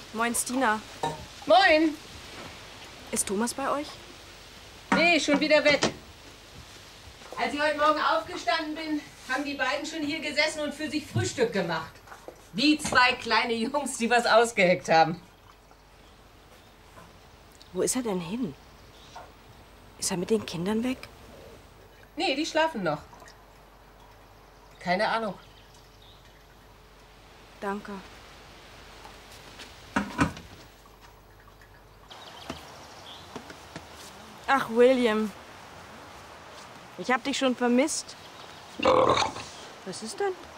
Moin, Stina. Moin. Ist Thomas bei euch? Nee, schon wieder weg. Als ich heute Morgen aufgestanden bin, haben die beiden schon hier gesessen und für sich Frühstück gemacht. Wie zwei kleine Jungs, die was ausgeheckt haben. Wo ist er denn hin? Ist er mit den Kindern weg? Nee, die schlafen noch. Keine Ahnung. Danke. Ach, William. Ich hab dich schon vermisst. Was ist denn?